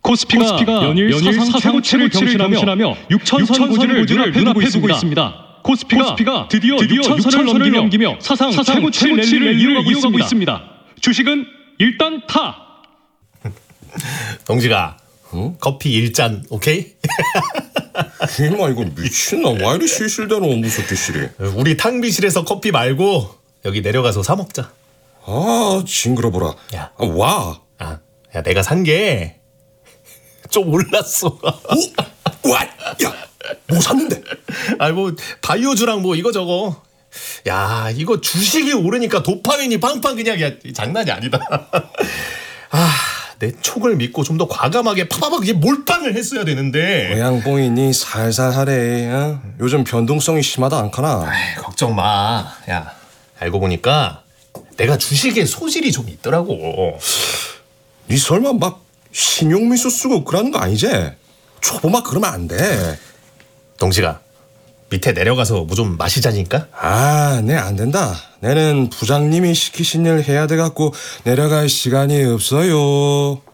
코스피가 연일 사상 최고치를 경신하며 6천선 고지를 눈앞에 두고 있습니다. 코스피가 드디어 6천선을 넘기며 사상 최고치 랠리를 이어가고 있습니다. 주식은 일단 타. 동지가 커피 1잔 오케이? 이마 이거 미친나. 왜 이리 실실대로 무섭게 실이. 우리 탕비실에서 커피 말고 여기 내려가서 사 먹자. 아 징그러워라. 야. 와. 야 내가 산 게 좀 올랐어. 오? 와? 야, 뭐 샀는데? 뭐 바이오주랑 뭐 이거저거. 야 이거 주식이 오르니까 도파민이 팡팡 그냥. 야 장난이 아니다. 내 촉을 믿고 좀 더 과감하게 파바박 몰빵을 했어야 되는데. 모양봉이니 살살 하래. 어? 요즘 변동성이 심하다 않거나. 걱정 마. 야 알고 보니까 내가 주식에 소질이 좀 있더라고. 니 설마 막 신용미수 쓰고 그러는 거 아니지? 초보 막 그러면 안 돼. 동지가 밑에 내려가서 뭐 좀 마시자니까? 네 안 된다. 내는 부장님이 시키신 일 해야 돼갖고 내려갈 시간이 없어요.